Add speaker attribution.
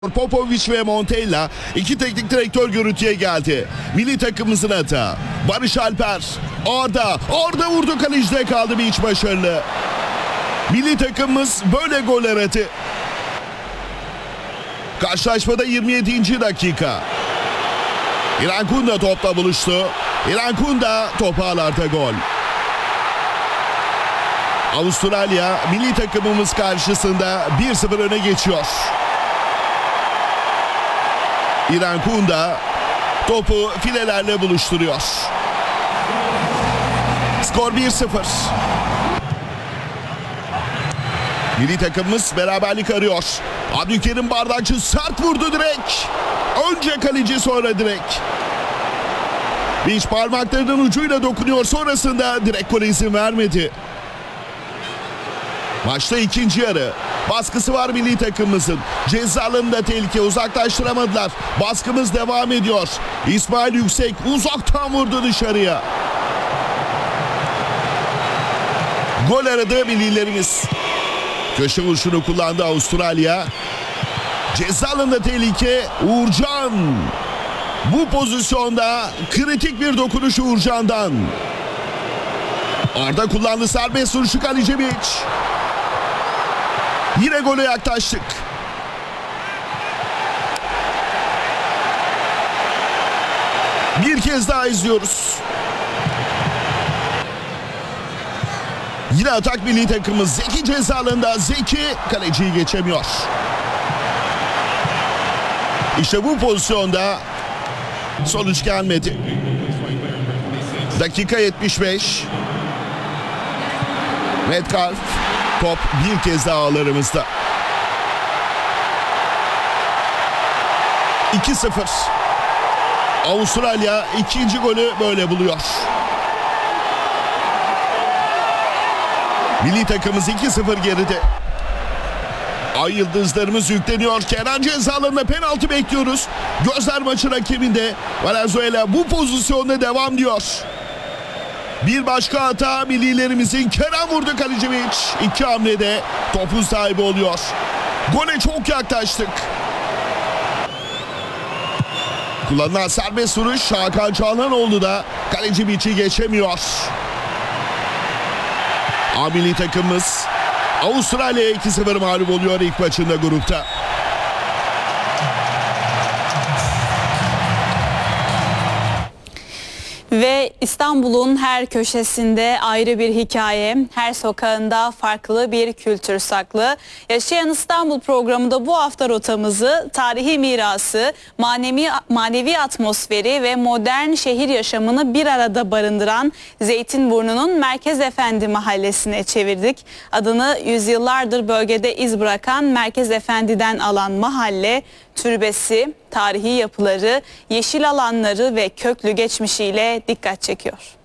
Speaker 1: Popovic ve Montella iki teknik direktör görüntüye geldi. Milli takımımızın hata. Barış Alper orada vurdu, kalecide kaldı, bir iç başarılı. Milli takımımız böyle gol aradı. Karşılaşmada 27. dakika. İrfan Kunda topla buluştu. İrfan Kunda top ağlarda, gol. Avustralya milli takımımız karşısında 1-0 öne geçiyor. İrfan Kunda topu filelerle buluşturuyor. Skor 1-0. Milli takımımız beraberlik arıyor. Abdülkerim Bardakçı sert vurdu direkt. Önce kaleci, sonra direkt. Vinç parmaklarının ucuyla dokunuyor. Sonrasında direkt gole izin vermedi. Maçta ikinci yarı. Baskısı var milli takımımızın. Ceza alanında tehlike, uzaklaştıramadılar. Baskımız devam ediyor. İsmail Yüksek uzaktan vurdu dışarıya. Gol aradı millilerimiz. Köşe vuruşunu kullandı Avustralya. Ceza alanında tehlike. Uğurcan. Bu pozisyonda kritik bir dokunuş Uğurcan'dan. Arda kullandı serbest vuruşu, Kalicevic. Yine gole yaklaştık. Bir kez daha izliyoruz. Yine atak milli takımımız. Zeki ceza alanında. Zeki kaleciyi geçemiyor. İşte bu pozisyonda sonuç gelmedi. Dakika 75. Metcalf. Top bir kez daha ağlarımızda. 2-0. Avustralya ikinci golü böyle buluyor. Milli takımımız 2-0 geride. Ay yıldızlarımız yükleniyor. Kenan ceza alanında penaltı bekliyoruz. Gözler maçın hakeminde. Valenzuela bu pozisyonda devam diyor. Bir başka hata millilerimizin. Kenan vurdu, Kalicevic. İki hamlede topun sahibi oluyor. Gole çok yaklaştık. Kullanılan serbest vuruş. Hakan Çalhanoğlu da Kalecevic'i geçemiyor. Milli takımımız Avustralya'ya 2-0 mağlup oluyor ilk maçında grupta.
Speaker 2: Ve İstanbul'un her köşesinde ayrı bir hikaye, her sokağında farklı bir kültür saklı. Yaşayan İstanbul programında bu hafta rotamızı tarihi mirası, manevi atmosferi ve modern şehir yaşamını bir arada barındıran Zeytinburnu'nun Merkez Efendi Mahallesi'ne çevirdik. Adını yüzyıllardır bölgede iz bırakan Merkez Efendi'den alan mahalle, türbesi, tarihi yapıları, yeşil alanları ve köklü geçmişiyle dikkat çekiyor.